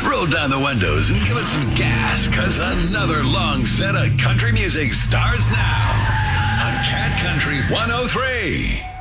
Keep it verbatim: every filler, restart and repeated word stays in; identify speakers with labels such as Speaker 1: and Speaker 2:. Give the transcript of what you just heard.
Speaker 1: Roll down the windows and give it some gas, because another long set of country music starts now on Cat Country one oh three.